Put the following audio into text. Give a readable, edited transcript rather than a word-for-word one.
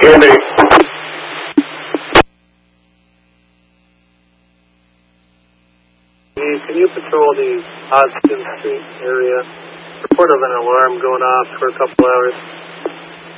Andy. Can you patrol the Hodgson Street area? Report of an alarm going off for a couple hours.